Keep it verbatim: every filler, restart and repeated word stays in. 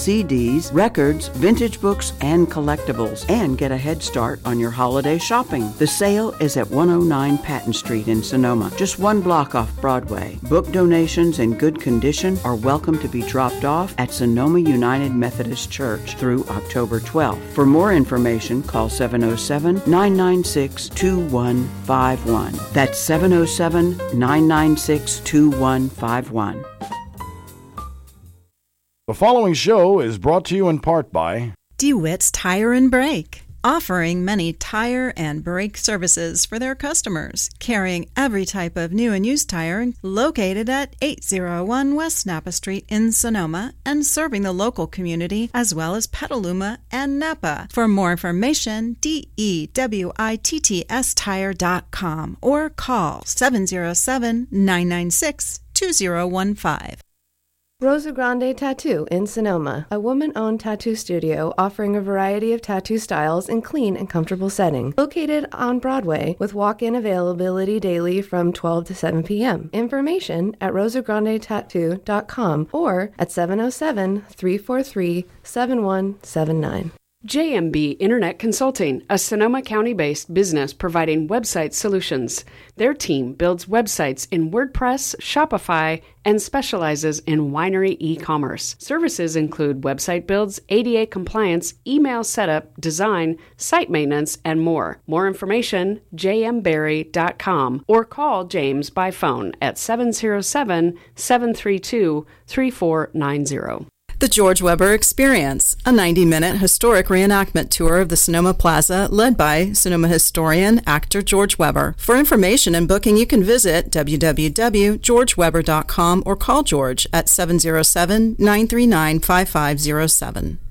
C Ds, records, vintage books, and collectibles, and get a head start on your holiday shopping. The sale is at one oh nine Patton Street in Sonoma, just one block off Broadway. Book donations in good condition are welcome to be dropped off at Sonoma United Methodist Church through October twelfth. For more information, call seven oh seven, nine nine six, two one five one. That's seven oh seven, nine nine six, two one five one. The following show is brought to you in part by DeWitt's Tire and Brake, offering many tire and brake services for their customers, carrying every type of new and used tire, located at eight oh one West Napa Street in Sonoma, and serving the local community as well as Petaluma and Napa. For more information, D E W I T T S tire dot com or call seven oh seven, nine nine six, two oh one five. Rosa Grande Tattoo in Sonoma, a woman-owned tattoo studio offering a variety of tattoo styles in clean and comfortable setting. Located on Broadway with walk-in availability daily from twelve to seven p.m. Information at rosa grande tattoo dot com or at seven oh seven, three four three, seven one seven nine. J M B Internet Consulting, a Sonoma County-based business providing website solutions. Their team builds websites in WordPress, Shopify, and specializes in winery e-commerce. Services include website builds, A D A compliance, email setup, design, site maintenance, and more. More information, j m berry dot com or call James by phone at seven oh seven, seven three two, three four nine zero. The George Weber Experience, a ninety-minute historic reenactment tour of the Sonoma Plaza led by Sonoma historian, actor George Weber. For information and booking, you can visit w w w dot george weber dot com or call George at seven oh seven, nine three nine, five five oh seven.